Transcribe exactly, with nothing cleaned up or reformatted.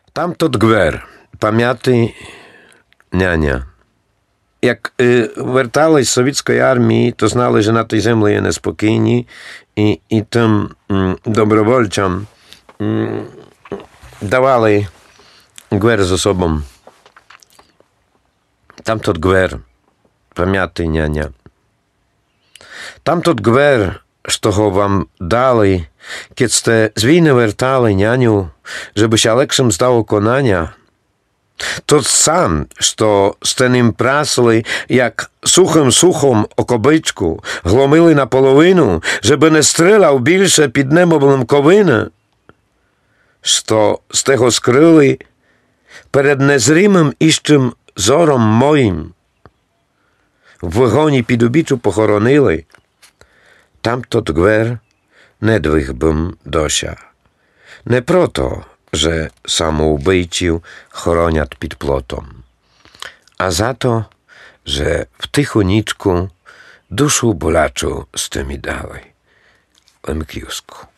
Тамтот гвер, пам'ятий няня. Як е, вертались з совєтської армії, то знали, що на тій землі є неспокійні, і, і тим м, добровольцям м, давали гвер з собою. Тамтот гвер, пам'ятий няня. Тамтот гвер, що го вам дали, kiedy ste z wojny wертали няню, żeby się lepszym zdało konania, to sam, що сте ним прасли, як сухим сухом окобичку, гломили наполовину, żeby не стріляв більше під небом ковина, що сте го скрили перед незримим іщим зором моїм, в вогоні під убіччю похоронили, тамтот гвер не двих бим дося. Не прото, że samoubójców chroniat pod plotom, a za to, że w tychuniczku duszu bolaczu z tymi dali. Lemkiusku.